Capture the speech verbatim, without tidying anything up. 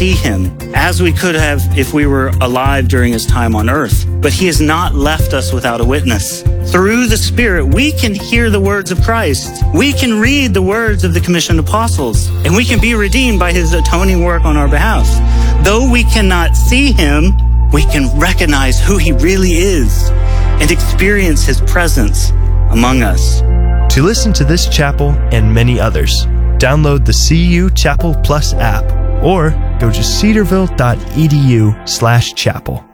see him as we could have if we were alive during his time on earth, but he has not left us without a witness. Through the Spirit, we can hear the words of Christ. We can read the words of the commissioned apostles, and we can be redeemed by his atoning work on our behalf. Though we cannot see him, we can recognize who he really is and experience his presence among us. To listen to this chapel and many others, download the C U Chapel Plus app or go to cedarville dot e d u slash chapel.